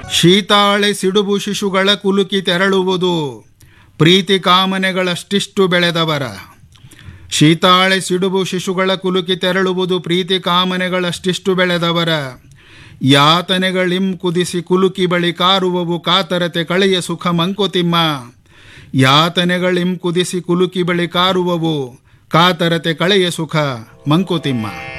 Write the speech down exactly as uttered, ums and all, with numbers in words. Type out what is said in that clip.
ಶೀತಾಳೆ ಸಿಡುಬು ಶಿಶುಗಳ ಕುಲುಕಿ ತೆರಳುವುದು ಪ್ರೀತಿ ಕಾಮನೆಗಳಷ್ಟಿಷ್ಟು ಬೆಳೆದವರ. ಶೀತಾಳೆ ಸಿಡುಬು ಶಿಶುಗಳ ಕುಲುಕಿ ತೆರಳುವುದು ಪ್ರೀತಿ ಕಾಮನೆಗಳಷ್ಟಿಷ್ಟು ಬೆಳೆದವರ. ಯಾತನೆಗಳಿಂ ಕುದಿಸಿ ಕುಲುಕಿ ಬಳಿ ಕಾರುವವು ಕಾತರತೆ ಕಳೆಯ ಸುಖ ಮಂಕುತಿಮ್ಮ. ಯಾತನೆಗಳಿಂ ಕುದಿಸಿ ಕುಲುಕಿ ಬಳಿ ಕಾರುವವು ಕಾತರತೆ ಕಳೆಯ ಸುಖ ಮಂಕುತಿಮ್ಮ.